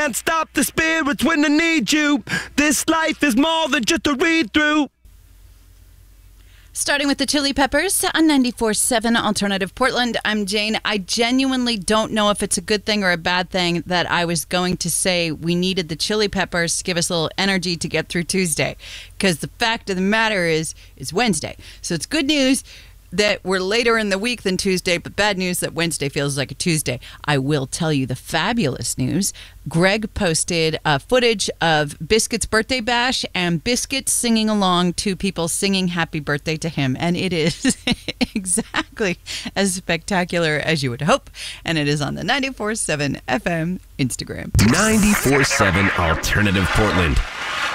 can't stop the spirits when I need you. This life is more than just a read-through. Starting with the Chili Peppers on 94.7 Alternative Portland. I'm Jane. I genuinely don't know if it's a good thing or a bad thing that I was going to say we needed the Chili Peppers to give us a little energy to get through Tuesday. Because the fact of the matter is, it's Wednesday. So it's good news that we're later in the week than Tuesday, but bad news that Wednesday feels like a Tuesday. I will tell you the fabulous news. Greg posted footage of Biscuit's birthday bash and Biscuit singing along to people singing happy birthday to him. And it is exactly as spectacular as you would hope. And it is on the 94.7 FM Instagram. 94.7 Alternative Portland.